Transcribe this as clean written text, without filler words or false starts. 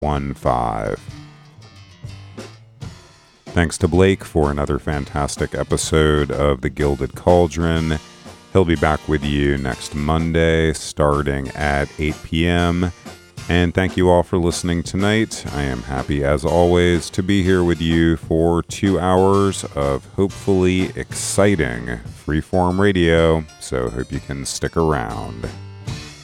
Thanks to Blake for another fantastic episode of The Gilded Cauldron. He'll be back with you next Monday, starting at 8 p.m., and thank you all for listening tonight. I am happy, as always, to be here with you for 2 hours of hopefully exciting freeform radio, so hope you can stick around.